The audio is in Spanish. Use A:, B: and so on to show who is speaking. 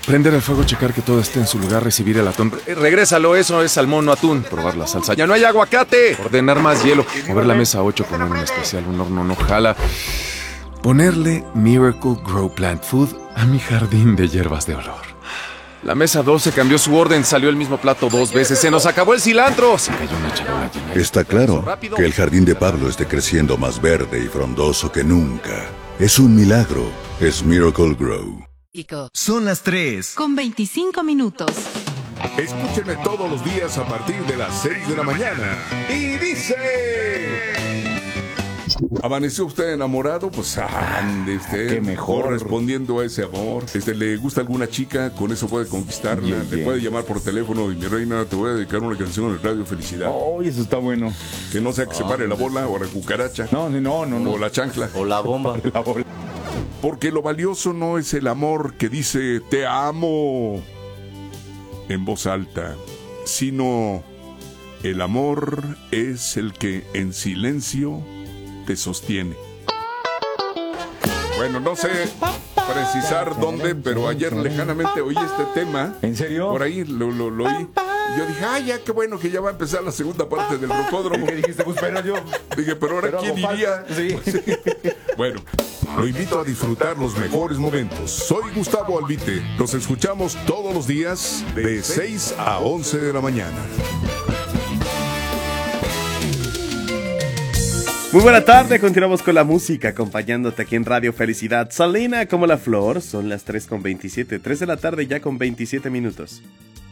A: Prender el fuego, checar que todo esté en su lugar, recibir el atún. Regrésalo, eso es salmón, no atún. Probar la salsa. ¡Ya no hay aguacate! Ordenar más hielo. Mover la mesa 8, poner un especial, un horno no jala. Ponerle Miracle Grow Plant Food a mi jardín de hierbas de olor. La mesa 12 cambió su orden, salió el mismo plato 2 veces. ¡Se nos acabó el cilantro! Se cayó una charola llena.
B: Está claro que el jardín de Pablo esté creciendo más verde y frondoso que nunca. Es un milagro. Es Miracle Grow.
C: Son las 3:25.
D: Escúchenme todos los días a partir de las 6 de la mañana. Y dice... ¿Amaneció usted enamorado? Pues ande usted.
E: Qué mejor.
D: Respondiendo a ese amor. ¿Le gusta alguna chica? Con eso puede conquistarla.
E: Bien,
D: Le
E: bien.
D: puede llamar por teléfono y mi reina, te voy a dedicar una canción en el Radio Felicidad.
E: Oh, eso está bueno.
D: Que no sea que se pare la bola o la cucaracha.
E: No.
D: O la chancla.
F: O la bomba.
E: La bola.
D: Porque lo valioso no es el amor que dice te amo en voz alta, sino el amor es el que en silencio te sostiene. Bueno, no sé precisar dónde, pero ayer lejanamente oí este tema.
E: ¿En serio?
D: Por ahí lo oí. Yo dije, ya, qué bueno que ya va a empezar la segunda parte del rocódromo.
E: ¿Qué dijiste? Pues, pero yo...
D: Dije, pero ahora, ¿quién iría?
E: Sí.
D: Bueno, lo invito a disfrutar los mejores momentos. Soy Gustavo Albite. Nos escuchamos todos los días de 6 a 11 de la mañana.
G: Muy buena tarde, continuamos con la música, acompañándote aquí en Radio Felicidad. Salina como la flor, son las 3:27, 3 de la tarde ya con 27 minutos.